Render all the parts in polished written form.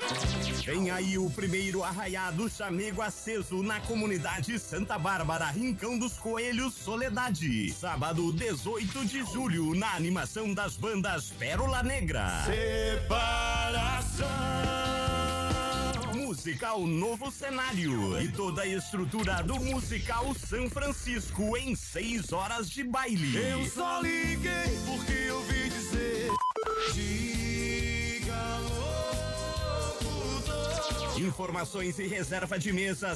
Vem aí o primeiro Arraiá do Chamego Aceso na comunidade Santa Bárbara, Rincão dos Coelhos, Soledade. Sábado, 18 de julho, na animação das bandas Pérola Negra. Separação. Musical Novo Cenário e toda a estrutura do musical São Francisco em 6 horas de baile. Eu só liguei porque eu ouvi dizer. Diga locutor. Informações e reserva de mesa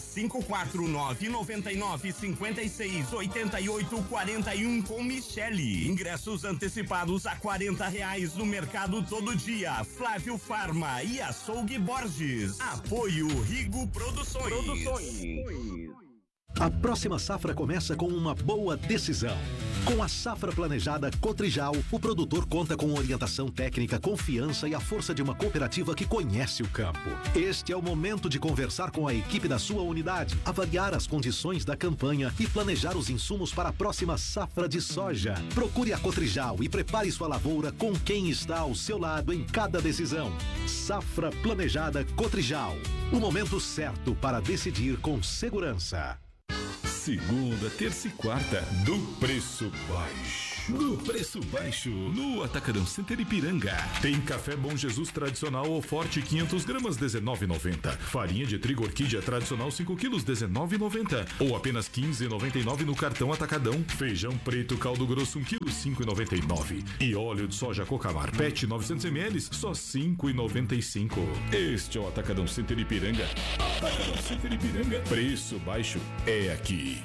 549-99-56-88-41 com Michele. Ingressos antecipados a R$40 no mercado todo dia. Flávio Farma e Açougue Borges. Apoio Rigo Produções. A próxima safra começa com uma boa decisão. Com a safra planejada Cotrijal, o produtor conta com orientação técnica, confiança e a força de uma cooperativa que conhece o campo. Este é o momento de conversar com a equipe da sua unidade, avaliar as condições da campanha e planejar os insumos para a próxima safra de soja. Procure a Cotrijal e prepare sua lavoura com quem está ao seu lado em cada decisão. Safra planejada Cotrijal. O momento certo para decidir com segurança. Segunda, terça e quarta, do preço baixo. Do preço baixo, no Atacadão Center Ipiranga. Tem café Bom Jesus tradicional ou forte 500 gramas, R$19,90. Farinha de trigo orquídea tradicional 5 quilos, R$19,90. Ou apenas R$15,99 no cartão Atacadão. Feijão preto caldo grosso 1 quilo, R$5,99. E óleo de soja Cocamar PET 900 ml, só R$5,95. Este é o Atacadão Center Ipiranga. Atacadão Center Ipiranga. Preço baixo é aqui.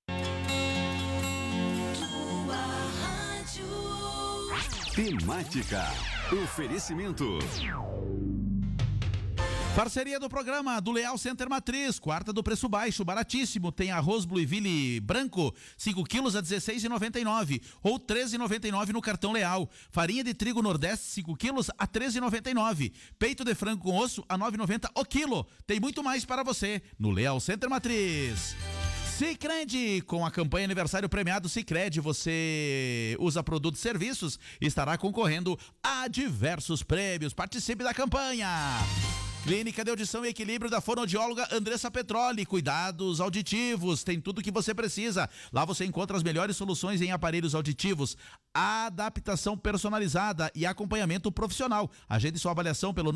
Temática. Oferecimento. Parceria do programa do Leal Center Matriz, quarta do preço baixo, baratíssimo. Tem arroz Blueville branco, 5 quilos a R$16,99 ou R$13,99 no cartão Leal. Farinha de trigo Nordeste, 5 quilos a R$13,99. Peito de frango com osso a R$9,90 o quilo. Tem muito mais para você no Leal Center Matriz. Sicredi, com a campanha aniversário premiado Sicredi, você usa produtos e serviços e estará concorrendo a diversos prêmios. Participe da campanha. Clínica de Audição e Equilíbrio da fonoaudióloga Andressa Petroli. Cuidados auditivos, tem tudo o que você precisa. Lá você encontra as melhores soluções em aparelhos auditivos, adaptação personalizada e acompanhamento profissional. Agende sua avaliação pelo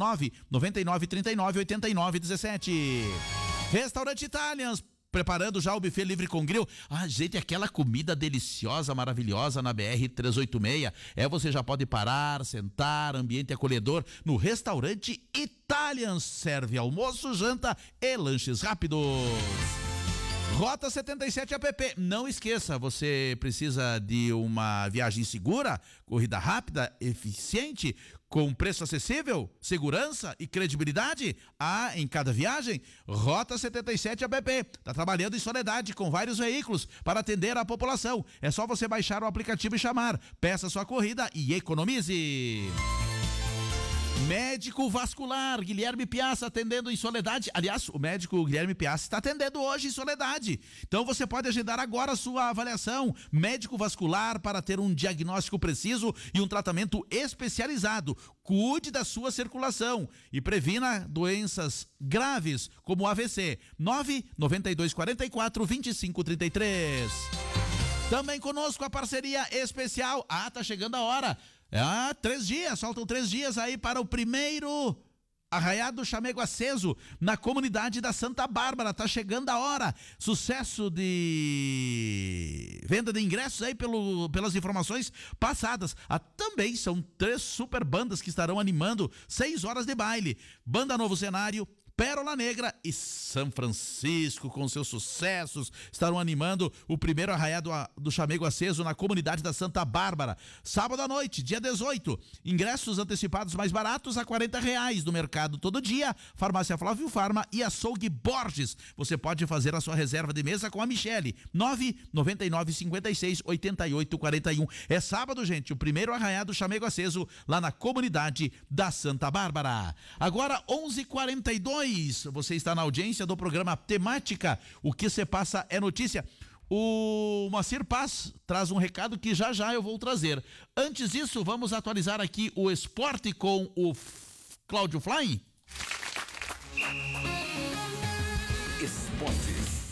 999398917. Restaurante Italians, preparando já o buffet livre com grill. Gente, aquela comida deliciosa, maravilhosa na BR-386. Você já pode parar, sentar, ambiente acolhedor no restaurante Italians. Serve almoço, janta e lanches rápidos. Rota 77 app, não esqueça, você precisa de uma viagem segura, corrida rápida, eficiente, com preço acessível, segurança e credibilidade? Em cada viagem, Rota 77 app, está trabalhando em Soledade com vários veículos para atender a população. É só você baixar o aplicativo e chamar, peça sua corrida e economize. Médico Vascular, Guilherme Piazza, atendendo em Soledade. Aliás, o médico Guilherme Piazza está atendendo hoje em Soledade. Então você pode agendar agora a sua avaliação. Médico Vascular, para ter um diagnóstico preciso e um tratamento especializado. Cuide da sua circulação e previna doenças graves como AVC. 992442533. Também conosco a parceria especial. Tá chegando a hora. 3 dias, faltam 3 dias aí para o primeiro Arraiá do Chamego Aceso na comunidade da Santa Bárbara. Tá chegando a hora. Sucesso de venda de ingressos aí pelas informações passadas. Também são 3 super bandas que estarão animando 6 horas de baile. Banda Novo Cenário, Pérola Negra e São Francisco, com seus sucessos, estarão animando o primeiro Arraiá do Chamego Aceso na comunidade da Santa Bárbara. Sábado à noite, dia 18. Ingressos antecipados mais baratos a R$40 no mercado todo dia. Farmácia Flávio Farma e Açougue Borges. Você pode fazer a sua reserva de mesa com a Michele. 999568841. É sábado, gente, o primeiro Arraiá do Chamego Aceso lá na comunidade da Santa Bárbara. Agora 11h42. Você está na audiência do programa Temática. O que se passa é notícia. O Moacir Paz traz um recado que já eu vou trazer. Antes disso, vamos atualizar aqui o esporte com o Cláudio Fly. Esportes.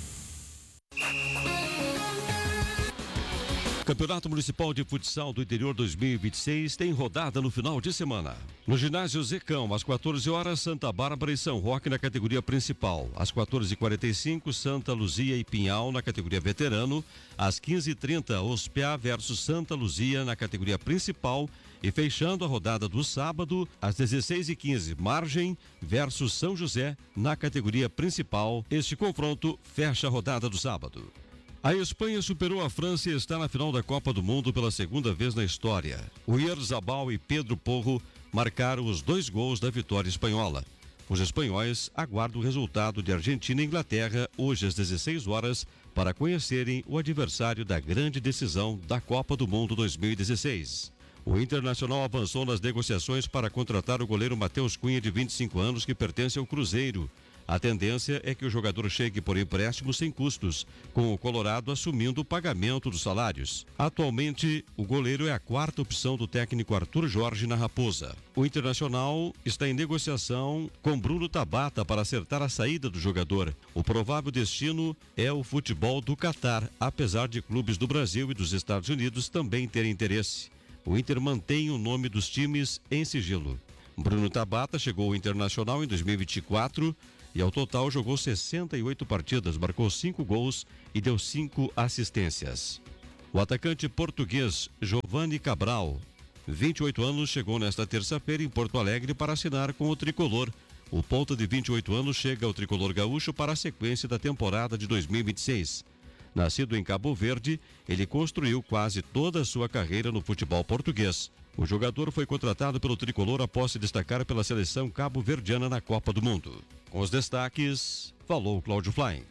Campeonato Municipal de Futsal do Interior 2026 tem rodada no final de semana. No ginásio Zecão, às 14 horas, Santa Bárbara e São Roque na categoria principal. Às 14h45, Santa Luzia e Pinhal na categoria veterano. Às 15h30, Ospiá versus Santa Luzia na categoria principal. E fechando a rodada do sábado, às 16h15, Margem versus São José na categoria principal. Este confronto fecha a rodada do sábado. A Espanha superou a França e está na final da Copa do Mundo pela segunda vez na história. Oyarzabal e Pedro Porro marcaram os 2 gols da vitória espanhola. Os espanhóis aguardam o resultado de Argentina e Inglaterra hoje às 16 horas para conhecerem o adversário da grande decisão da Copa do Mundo 2016. O Internacional avançou nas negociações para contratar o goleiro Matheus Cunha, de 25 anos, que pertence ao Cruzeiro. A tendência é que o jogador chegue por empréstimo sem custos, com o Colorado assumindo o pagamento dos salários. Atualmente, o goleiro é a 4ª opção do técnico Arthur Jorge na Raposa. O Internacional está em negociação com Bruno Tabata para acertar a saída do jogador. O provável destino é o futebol do Catar, apesar de clubes do Brasil e dos Estados Unidos também terem interesse. O Inter mantém o nome dos times em sigilo. Bruno Tabata chegou ao Internacional em 2024 e ao total jogou 68 partidas, marcou 5 gols e deu 5 assistências. O atacante português Giovanni Cabral, 28 anos, chegou nesta terça-feira em Porto Alegre para assinar com o tricolor. O ponta de 28 anos chega ao tricolor gaúcho para a sequência da temporada de 2026. Nascido em Cabo Verde, ele construiu quase toda a sua carreira no futebol português. O jogador foi contratado pelo tricolor após se destacar pela seleção cabo-verdiana na Copa do Mundo. Com os destaques, falou Cláudio Fly.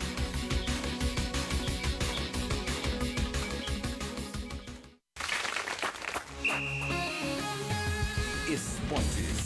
Esportes.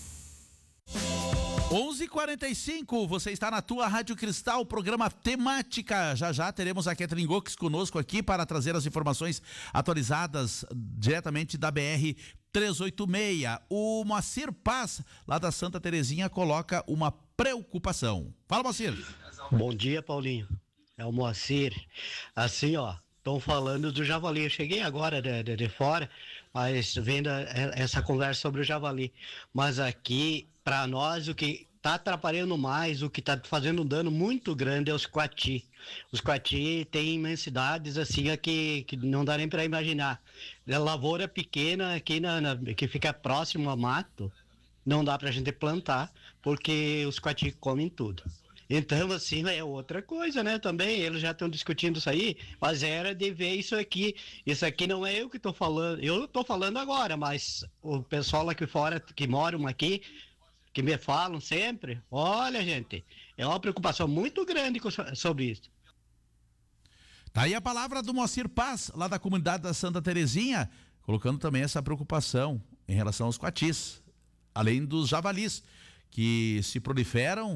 11h45, você está na tua Rádio Cristal, programa Temática. Já teremos a Catherine Gox conosco aqui para trazer as informações atualizadas diretamente da BR 386. O Moacir Paz, lá da Santa Terezinha, coloca uma preocupação. Fala, Moacir. Bom dia, Paulinho. É o Moacir. Assim, ó, estão falando do javali. Eu cheguei agora de fora, mas vendo essa conversa sobre o javali. Mas aqui, para nós, o que está atrapalhando mais, o que está fazendo um dano muito grande é os coati. Os coati têm imensidades assim que não dá nem para imaginar. A lavoura pequena aqui que fica próximo ao mato, não dá para a gente plantar, porque os coati comem tudo. Então, assim, é outra coisa, né? Também, eles já estão discutindo isso aí, mas era de ver isso aqui. Isso aqui não é eu que estou falando. Eu estou falando agora, mas o pessoal lá aqui fora, que moram aqui, que me falam sempre, olha, gente, é uma preocupação muito grande sobre isso. Tá aí a palavra do Moacir Paz, lá da comunidade da Santa Terezinha, colocando também essa preocupação em relação aos coatis, além dos javalis, que se proliferam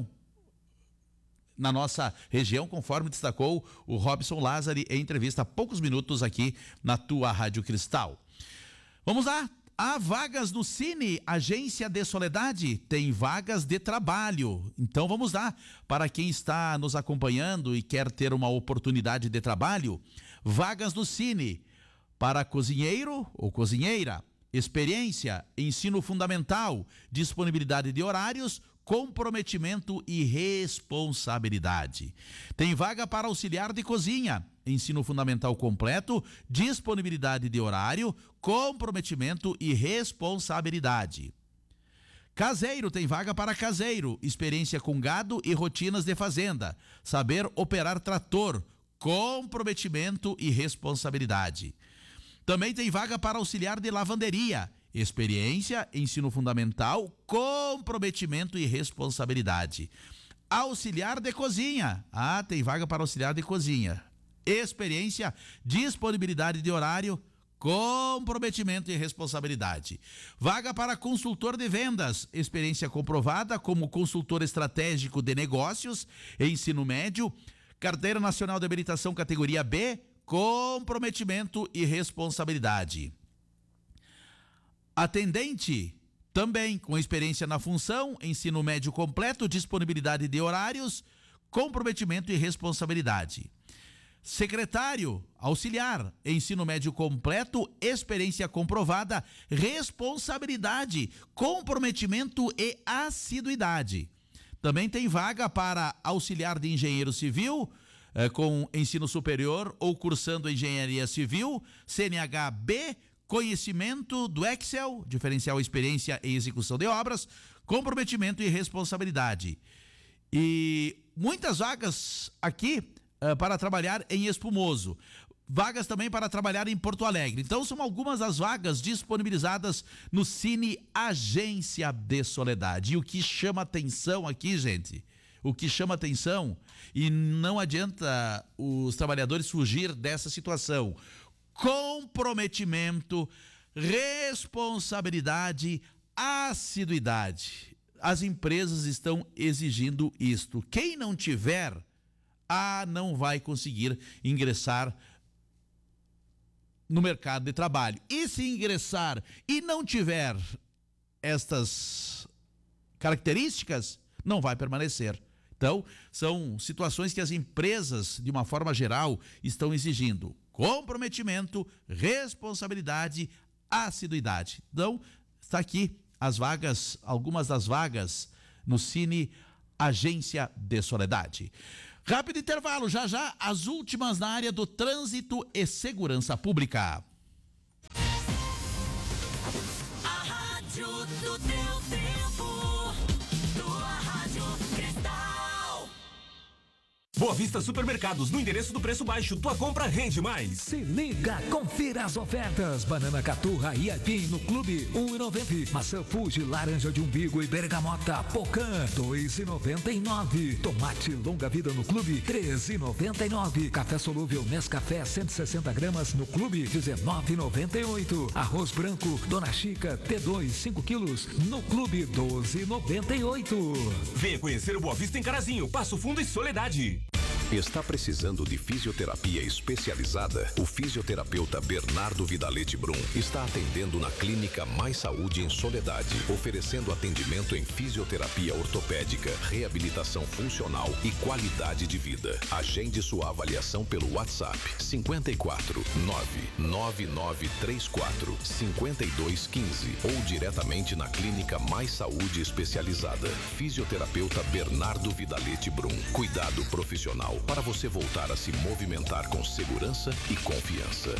na nossa região, conforme destacou o Robson Lázari em entrevista há poucos minutos aqui na tua Rádio Cristal. Vamos lá. Há vagas no Cine, Agência de Soledade, tem vagas de trabalho. Então vamos lá, para quem está nos acompanhando e quer ter uma oportunidade de trabalho, vagas no Cine, para cozinheiro ou cozinheira, experiência, ensino fundamental, disponibilidade de horários, comprometimento e responsabilidade. Tem vaga para auxiliar de cozinha, ensino fundamental completo, disponibilidade de horário, comprometimento e responsabilidade. Caseiro, tem vaga para caseiro, experiência com gado e rotinas de fazenda, saber operar trator, comprometimento e responsabilidade. Também tem vaga para auxiliar de lavanderia, experiência, ensino fundamental, comprometimento e responsabilidade. Auxiliar de cozinha, tem vaga para auxiliar de cozinha, experiência, disponibilidade de horário, comprometimento e responsabilidade. Vaga para consultor de vendas, experiência comprovada como consultor estratégico de negócios, ensino médio, carteira nacional de habilitação categoria B, comprometimento e responsabilidade. Atendente, Também com experiência na função, ensino médio completo, disponibilidade de horários, comprometimento e responsabilidade. Secretário, auxiliar, ensino médio completo, experiência comprovada, responsabilidade, comprometimento e assiduidade. Também tem vaga para auxiliar de engenheiro civil, com ensino superior ou cursando engenharia civil, CNH B, conhecimento do Excel, diferencial experiência em execução de obras, comprometimento e responsabilidade. E muitas vagas aqui para trabalhar em Espumoso. Vagas também para trabalhar em Porto Alegre. Então são algumas das vagas disponibilizadas no Cine Agência de Soledade. E o que chama atenção aqui, gente, o que chama atenção, e não adianta os trabalhadores fugir dessa situação: comprometimento, responsabilidade, assiduidade. As empresas estão exigindo isto. Quem não tiver, não vai conseguir ingressar no mercado de trabalho. E se ingressar e não tiver estas características, não vai permanecer. Então, são situações que as empresas, de uma forma geral, estão exigindo: comprometimento, responsabilidade, assiduidade. Então, está aqui as vagas, algumas das vagas no Cine Agência de Soledade. Rápido intervalo, já as últimas na área do trânsito e segurança pública. A rádio do teu tempo, tua rádio Cristal. Boa Vista Supermercados, no endereço do preço baixo, tua compra rende mais. Se liga, confira as ofertas. Banana caturra e aipim no Clube, R$1,90. Maçã Fuji, laranja de umbigo e bergamota, Pocã, R$2,99. Tomate longa vida no Clube, R$13,99. Café solúvel Nescafé 160 gramas no Clube, R$19,98. Arroz branco Dona Chica T2 5 quilos no Clube, R$12,98. Venha conhecer o Boa Vista em Carazinho, Passo Fundo e Soledade. Está precisando de fisioterapia especializada? O fisioterapeuta Bernardo Vidalete Brum está atendendo na Clínica Mais Saúde em Soledade, oferecendo atendimento em fisioterapia ortopédica, reabilitação funcional e qualidade de vida. Agende sua avaliação pelo WhatsApp 54 99934 5215 ou diretamente na Clínica Mais Saúde Especializada. Fisioterapeuta Bernardo Vidalete Brum. Cuidado profissional para você voltar a se movimentar com segurança e confiança.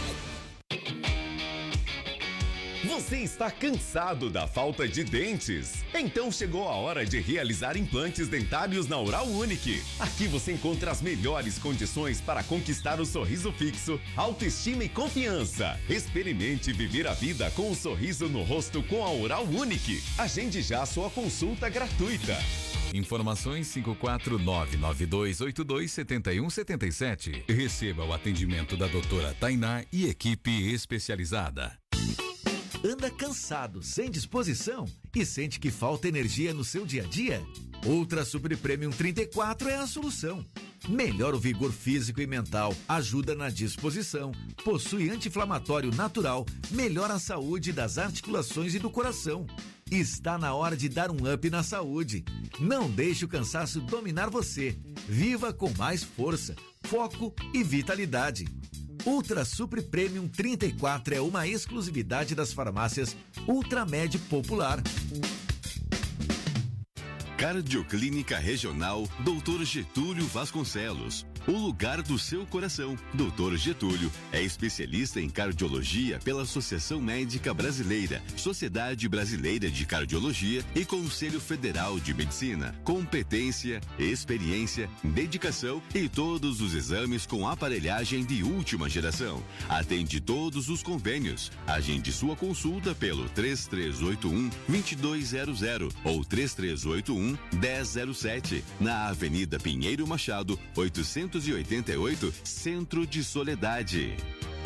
Você está cansado da falta de dentes? Então chegou a hora de realizar implantes dentários na Oral Unique. Aqui você encontra as melhores condições para conquistar o sorriso fixo, autoestima e confiança. Experimente viver a vida com um sorriso no rosto com a Oral Unique. Agende já a sua consulta gratuita. Informações 549-9282-7177. Receba o atendimento da doutora Tainá e equipe especializada. Anda cansado, sem disposição e sente que falta energia no seu dia a dia? Ultra Super Premium 34 é a solução. Melhora o vigor físico e mental, ajuda na disposição, possui anti-inflamatório natural, melhora a saúde das articulações e do coração. Está na hora de dar um up na saúde. Não deixe o cansaço dominar você. Viva com mais força, foco e vitalidade. Ultra Super Premium 34 é uma exclusividade das farmácias Ultramed Popular. Cardioclínica Regional Dr. Getúlio Vasconcelos. O lugar do seu coração. Dr. Getúlio é especialista em cardiologia pela Associação Médica Brasileira, Sociedade Brasileira de Cardiologia e Conselho Federal de Medicina. Competência, experiência, dedicação e todos os exames com aparelhagem de última geração. Atende todos os convênios. Agende sua consulta pelo 3381-2200 ou 3381-1007, na Avenida Pinheiro Machado, 888, Centro de Soledade.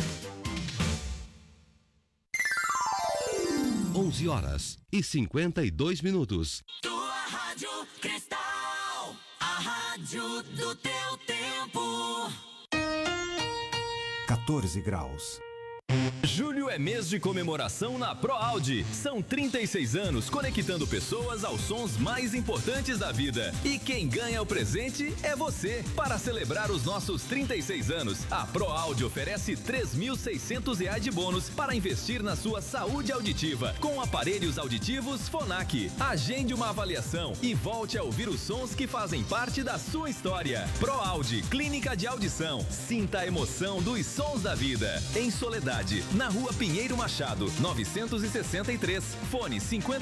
11h52. Tua rádio Cristal, a rádio do teu tempo. 14 graus. Julho é mês de comemoração na ProAudio. São 36 anos conectando pessoas aos sons mais importantes da vida. E quem ganha o presente é você. Para celebrar os nossos 36 anos, a ProAudio oferece R$3.600 de bônus para investir na sua saúde auditiva com aparelhos auditivos Phonak. Agende uma avaliação e volte a ouvir os sons que fazem parte da sua história. ProAudio, Clínica de Audição. Sinta a emoção dos sons da vida. Em Soledade, na Rua Pinheiro Machado, 963. Fone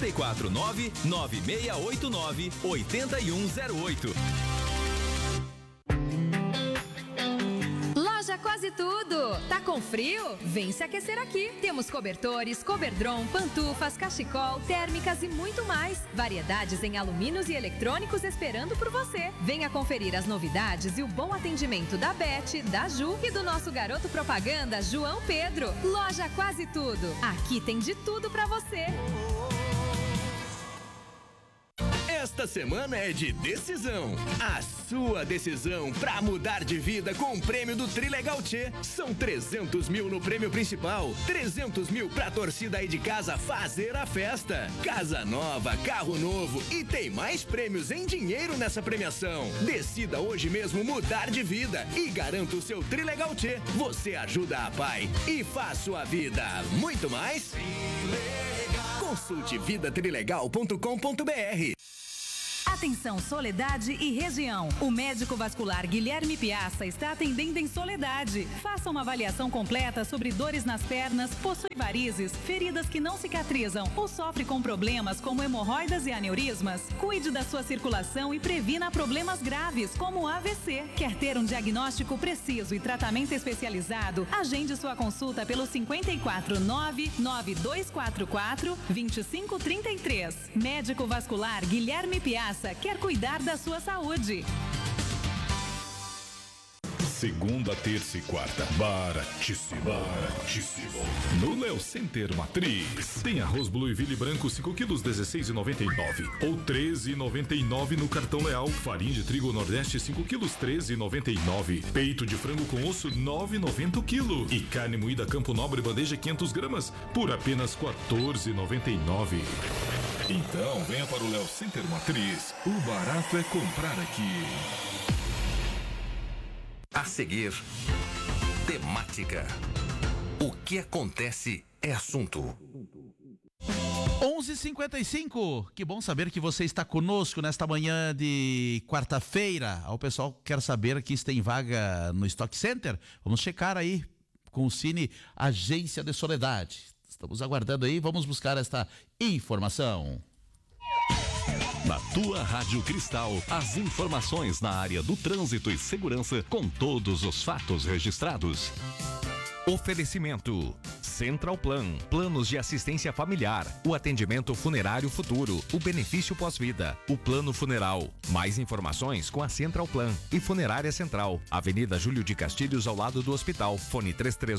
549-9689-8108. Loja Quase Tudo. Tá com frio? Vem se aquecer aqui. Temos cobertores, coberdron, pantufas, cachecol, térmicas e muito mais. Variedades em alumínios e eletrônicos esperando por você. Venha conferir as novidades e o bom atendimento da Beth, da Ju e do nosso garoto propaganda, João Pedro. Loja Quase Tudo. Aqui tem de tudo pra você. Esta semana é de decisão. A sua decisão para mudar de vida com o prêmio do Trilegal Tchê. São 300 mil no prêmio principal, 300 mil pra torcida aí de casa fazer a festa. Casa nova, carro novo e tem mais prêmios em dinheiro nessa premiação. Decida hoje mesmo mudar de vida e garanta o seu Trilegal Tchê. Você ajuda a Pai e faz sua vida muito mais. Consulte vidatrilegal.com.br. Atenção Soledade e região. O médico vascular Guilherme Piazza está atendendo em Soledade. Faça uma avaliação completa sobre dores nas pernas, possui varizes, feridas que não cicatrizam ou sofre com problemas como hemorroidas e aneurismas. Cuide da sua circulação e previna problemas graves como AVC. Quer ter um diagnóstico preciso e tratamento especializado? Agende sua consulta pelo 549-9244-2533. Médico vascular Guilherme Piazza quer cuidar da sua saúde. Segunda, terça e quarta, baratíssimo, baratíssimo. No Léo Center Matriz, tem arroz Blueville branco 5 quilos, 16,99 ou 13,99 no cartão Leal. Farinha de trigo Nordeste 5 quilos, 13,99. Peito de frango com osso 9,90 o quilo. E carne moída Campo Nobre bandeja 500 gramas por apenas 14,99. Então venha para o Léo Center Matriz. O barato é comprar aqui. A seguir, temática. O que acontece é assunto. 11h55. Que bom saber que você está conosco nesta manhã de quarta-feira. O pessoal quer saber que tem vaga no Stock Center. Vamos checar aí com o Cine Agência de Soledade. Estamos aguardando aí, vamos buscar esta informação. Na tua Rádio Cristal, as informações na área do trânsito e segurança com todos os fatos registrados. Oferecimento Central Plan, planos de assistência familiar, o atendimento funerário futuro, o benefício pós-vida, o plano funeral. Mais informações com a Central Plan e Funerária Central, Avenida Júlio de Castilhos ao lado do hospital, fone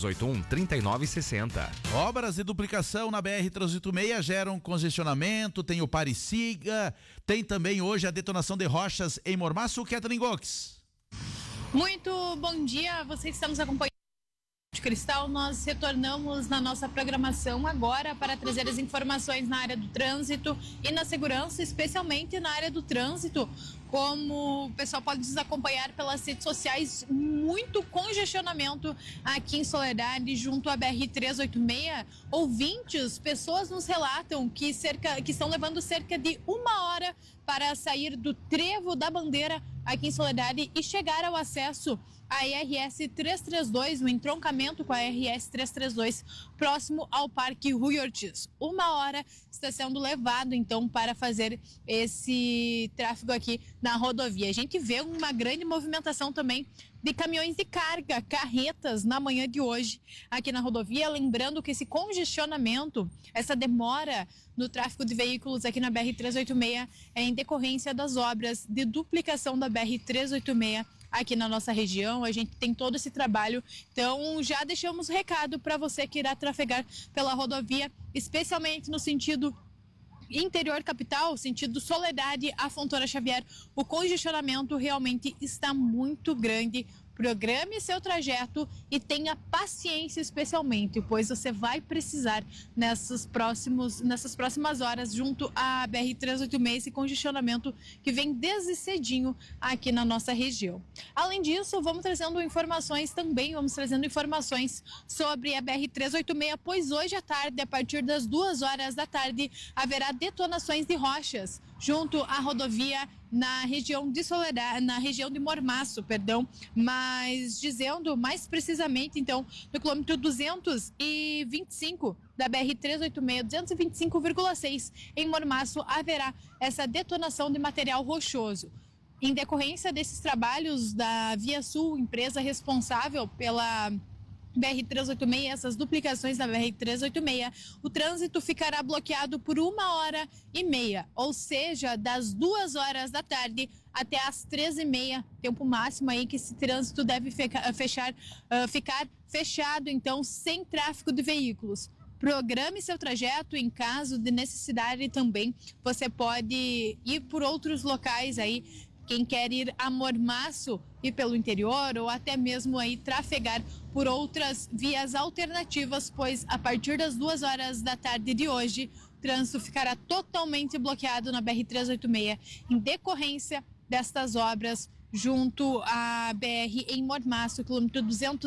3381-3960. Obras de duplicação na BR-386 geram congestionamento, tem o Pare Siga, tem também hoje a detonação de rochas em Mormaço, Catherine Gox. Muito bom dia, vocês que estão nos acompanhando. Cristal, nós retornamos na nossa programação agora para trazer as informações na área do trânsito e na segurança, especialmente na área do trânsito. Como o pessoal pode nos acompanhar pelas redes sociais, muito congestionamento aqui em Soledade, junto à BR-386. Ouvintes, pessoas nos relatam que estão levando cerca de 1 hora para sair do Trevo da Bandeira aqui em Soledade e chegar ao acesso a RS 332, o entroncamento com a RS 332, próximo ao Parque Rui Ortiz. 1 hora está sendo levado, então, para fazer esse tráfego aqui na rodovia. A gente vê uma grande movimentação também de caminhões de carga, carretas, na manhã de hoje aqui na rodovia. Lembrando que esse congestionamento, essa demora no tráfego de veículos aqui na BR-386 é em decorrência das obras de duplicação da BR-386 aqui na nossa região. A gente tem todo esse trabalho, então já deixamos recado para você que irá trafegar pela rodovia, especialmente no sentido interior capital, sentido Soledade a Fontoura Xavier. O congestionamento realmente está muito grande Programe seu trajeto e tenha paciência especialmente, pois você vai precisar nessas próximas horas junto à BR-386, esse congestionamento que vem desde cedinho aqui na nossa região. Além disso, vamos trazendo informações sobre a BR-386, pois hoje à tarde, a partir das 2 horas da tarde, haverá detonações de rochas junto à rodovia na região de Soledade, na região de Mormaço, mas dizendo mais precisamente, então, no quilômetro 225 da BR-386, 225,6, em Mormaço, haverá essa detonação de material rochoso. Em decorrência desses trabalhos da Via Sul, empresa responsável pela BR-386, essas duplicações da BR-386, o trânsito ficará bloqueado por 1h30, ou seja, das 2 horas da tarde até as 13h30, tempo máximo aí que esse trânsito deve ficar fechado, então, sem tráfego de veículos. Programe seu trajeto, em caso de necessidade também, você pode ir por outros locais aí. Quem quer ir a Mormaço e pelo interior, ou até mesmo aí trafegar por outras vias alternativas, pois a partir das 2 horas da tarde de hoje, o trânsito ficará totalmente bloqueado na BR-386 em decorrência destas obras junto à BR em Mormaço, quilômetro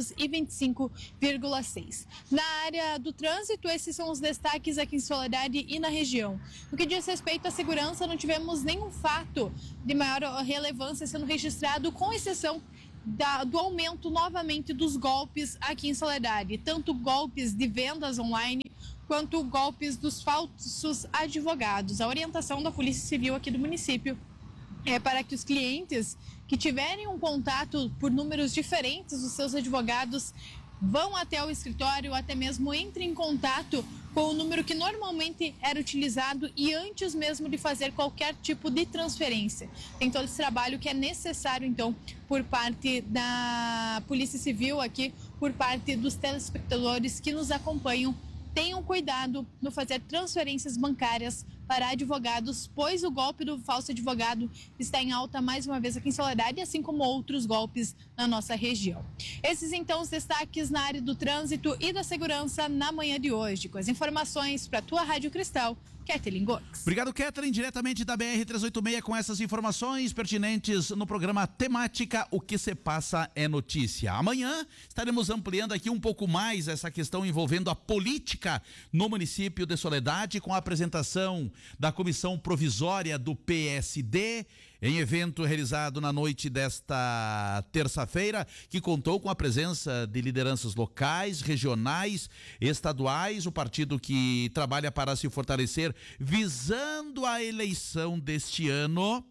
225,6. Na área do trânsito, esses são os destaques aqui em Soledade e na região. No que diz respeito à segurança, não tivemos nenhum fato de maior relevância sendo registrado, com exceção do aumento novamente dos golpes aqui em Soledade, tanto golpes de vendas online quanto golpes dos falsos advogados. A orientação da Polícia Civil aqui do município é para que os clientes que tiverem um contato por números diferentes dos seus advogados vão até o escritório, ou até mesmo entrem em contato com o número que normalmente era utilizado e antes mesmo de fazer qualquer tipo de transferência. Tem todo esse trabalho que é necessário, então, por parte da Polícia Civil aqui, por parte dos telespectadores que nos acompanham. Tenham cuidado no fazer transferências bancárias para advogados, pois o golpe do falso advogado está em alta mais uma vez aqui em Soledade, assim como outros golpes na nossa região. Esses, então, os destaques na área do trânsito e da segurança na manhã de hoje. Com as informações para a tua Rádio Cristal, Kathleen Gox. Obrigado, Kathleen, diretamente da BR-386 com essas informações pertinentes no programa Temática O que se passa é notícia. Amanhã estaremos ampliando aqui um pouco mais essa questão envolvendo a política no município de Soledade, com a apresentação da comissão provisória do PSD, em evento realizado na noite desta terça-feira, que contou com a presença de lideranças locais, regionais, estaduais, o partido que trabalha para se fortalecer visando a eleição deste ano,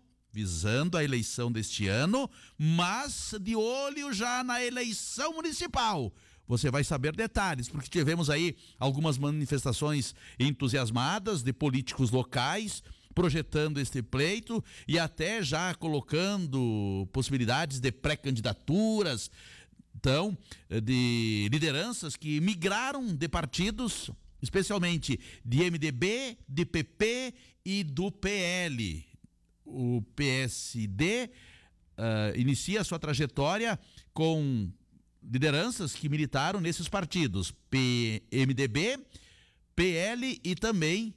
mas de olho já na eleição municipal. Você vai saber detalhes, porque tivemos aí algumas manifestações entusiasmadas de políticos locais, projetando este pleito e até já colocando possibilidades de pré-candidaturas, então, de lideranças que migraram de partidos, especialmente de MDB, de PP e do PL. O PSD inicia a sua trajetória com lideranças que militaram nesses partidos, MDB, PL e também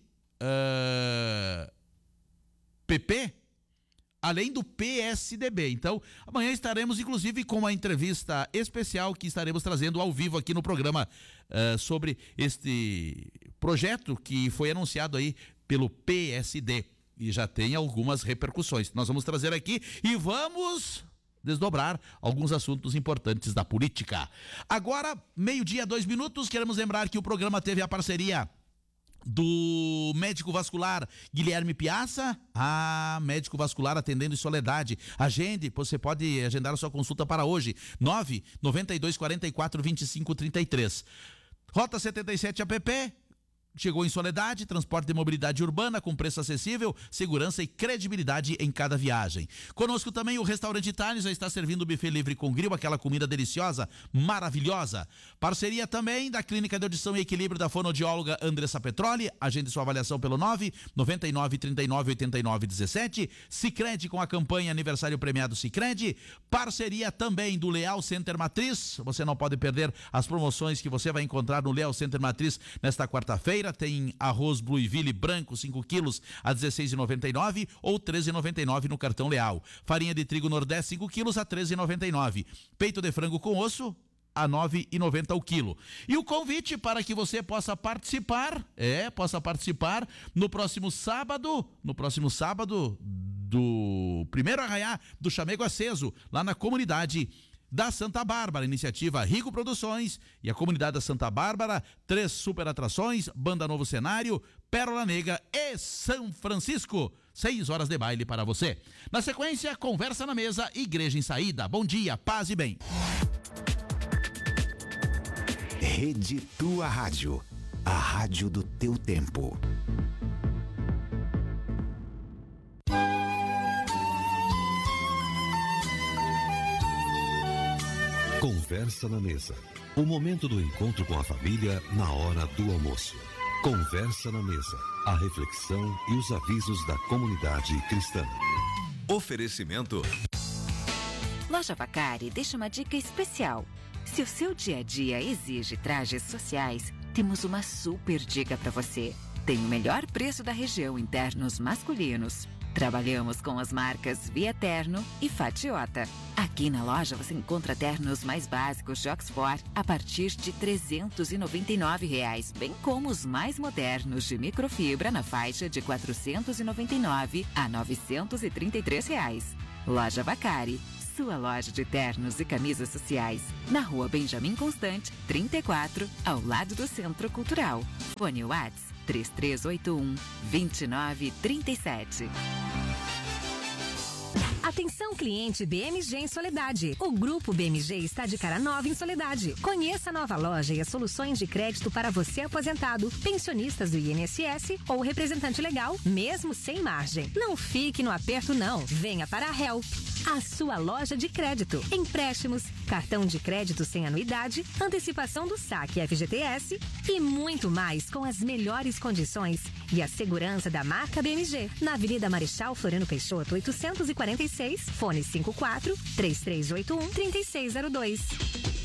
PP, além do PSDB. Então, amanhã estaremos, inclusive, com uma entrevista especial que estaremos trazendo ao vivo aqui no programa sobre este projeto que foi anunciado aí pelo PSD e já tem algumas repercussões. Nós vamos trazer aqui e vamos desdobrar alguns assuntos importantes da política. Agora, 12:02, queremos lembrar que o programa teve a parceria do médico vascular Guilherme Piazza, médico vascular atendendo em Soledade. Agende, você pode agendar a sua consulta para hoje, 992442533. Rota 77 APP, Chegou em Soledade, transporte de mobilidade urbana com preço acessível, segurança e credibilidade em cada viagem. Conosco também o Restaurante Itália, já está servindo o buffet livre com grill, aquela comida deliciosa, maravilhosa. Parceria também da Clínica de Audição e Equilíbrio da fonoaudióloga Andressa Petroli. Agende sua avaliação pelo 999398917. Sicredi com a campanha Aniversário Premiado Sicredi. Parceria também do Leal Center Matriz. Você não pode perder as promoções que você vai encontrar no Leal Center Matriz nesta quarta-feira. Tem arroz Blueville branco 5 quilos a R$16,99 ou R$13,99 no cartão Leal. Farinha de trigo Nordeste 5 quilos a R$13,99. Peito de frango com osso a R$9,90 o quilo. E o convite para que você possa participar no próximo sábado do primeiro arraiá do Chamego Aceso, lá na comunidade da Santa Bárbara, iniciativa Rico Produções e a comunidade da Santa Bárbara, 3 super atrações, Banda Novo Cenário, Pérola Negra e São Francisco. 6 horas de baile para você. Na sequência, Conversa na Mesa, Igreja em Saída. Bom dia, paz e bem. Rede Tua Rádio, a rádio do teu tempo. Conversa na Mesa. O momento do encontro com a família na hora do almoço. Conversa na Mesa. A reflexão e os avisos da comunidade cristã. Oferecimento. Loja Vacari deixa uma dica especial. Se o seu dia a dia exige trajes sociais, temos uma super dica para você. Tem o melhor preço da região em ternos masculinos. Trabalhamos com as marcas Via Terno e Fatiota. Aqui na loja você encontra ternos mais básicos de Oxford a partir de R$399, bem como os mais modernos de microfibra na faixa de R$499 a R$933. Loja Vacari, sua loja de ternos e camisas sociais, na Rua Benjamin Constante, 34, ao lado do Centro Cultural. Fone Whats 3381-2937. Atenção cliente BMG em Soledade. O Grupo BMG está de cara nova em Soledade. Conheça a nova loja e as soluções de crédito para você aposentado, pensionistas do INSS ou representante legal, mesmo sem margem. Não fique no aperto não. Venha para a Help, a sua loja de crédito. Empréstimos, cartão de crédito sem anuidade, antecipação do saque FGTS e muito mais com as melhores condições e a segurança da marca BMG. Na Avenida Marechal Floriano Peixoto, 846, fone 54-3381-3602.